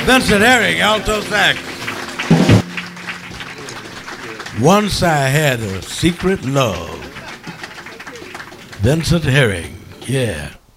Vincent Herring, alto sax. Once I Had a Secret Love. Vincent Herring, yeah.